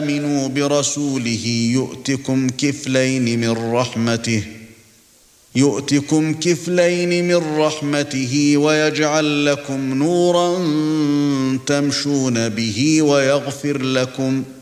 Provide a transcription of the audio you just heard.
آمنوا برسوله يؤتكم كفلين من رحمته ويجعل لكم نورا تمشون به ويغفر لكم